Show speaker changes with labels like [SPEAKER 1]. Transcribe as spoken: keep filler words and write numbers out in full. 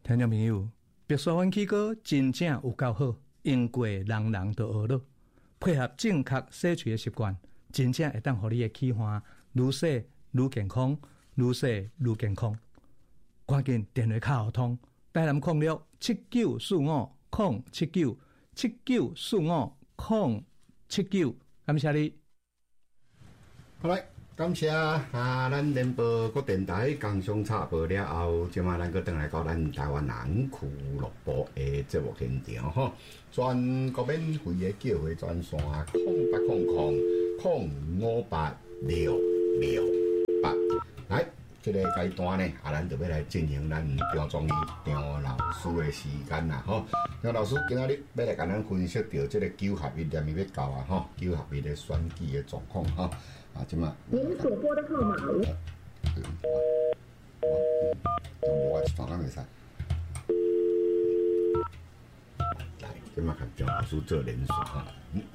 [SPEAKER 1] 听众朋友，白沙湾起锅真正有够好，用过人人都学了，配合正确洗喙的习惯，真正会当互你的齿环愈洗愈健康，愈洗愈健康。赶紧电话卡互通，台南控六七九四五空七九七九四五空七九，感谢你。
[SPEAKER 2] 好来，感谢啊！咱联播各电台工商插播了后，即马咱搁转来到咱台湾人俱乐部的节目现场吼，全国免费的叫回专线空八空空空五八六六八。来，这个阶段呢，啊，咱就要来进行咱张忠义张老师的时间啦吼。张老师今仔日要来甲咱分析到这个九合一念伊要到啊吼，九合一的选举的状况吼。啊，即嘛，
[SPEAKER 3] 您所拨的号码为……
[SPEAKER 2] 我我我放安袂使。来，即嘛甲张老师做连线哈。